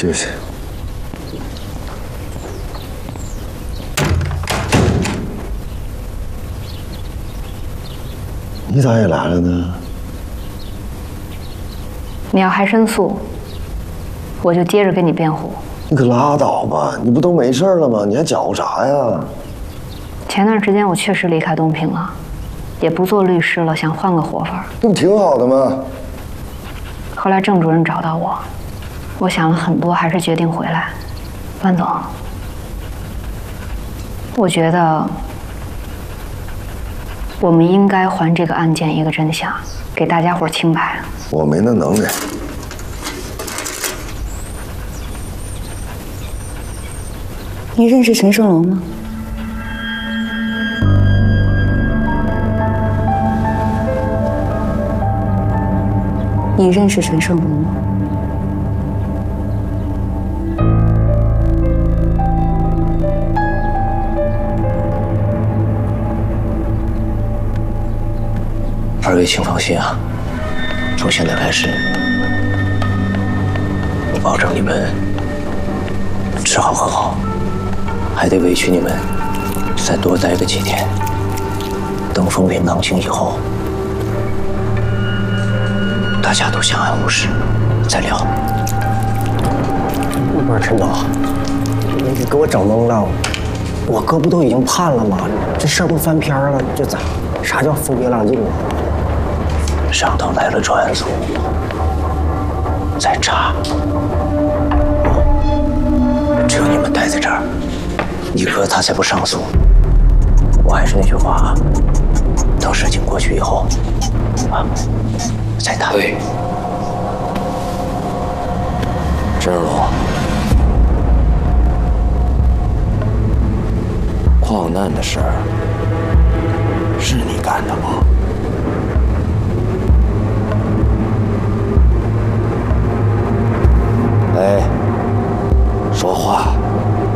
谢谢。你咋也来了呢？ 你要还申诉，我就接着跟你辩护。 你可拉倒吧！你不都没事了吗？你还搅和啥呀？ 前段时间我确实离开东平了，也不做律师了，想换个活法。 这不挺好的吗？ 后来郑主任找到我，我想了很多，还是决定回来。万总，我觉得我们应该还这个案件一个真相，给大家伙清白。 我没那能耐。 你认识陈胜龙吗？你认识陈胜龙吗？ 二位请放心啊，从现在开始，我保证你们吃好喝好，还得委屈你们再多待个几天，等风平浪静以后，大家都相安无事，再聊。 不是陈总，你给我整懵了，我哥不都已经判了吗？这事儿都翻篇了，这咋？啥叫风平浪静啊？ 上头来了专案组，在查，只有你们待在这儿，你哥他再不上诉，我还是那句话，等事情过去以后，再谈。对， 陈世龙，矿难的事儿